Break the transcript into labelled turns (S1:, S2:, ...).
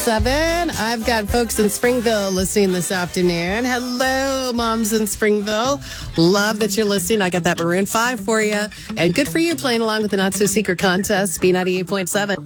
S1: 98.7. I've got folks in Springville listening this afternoon. Hello, moms in Springville. Love that you're listening. I got that Maroon 5 for you. And good for you playing along with the Not So Secret contest, B98.7.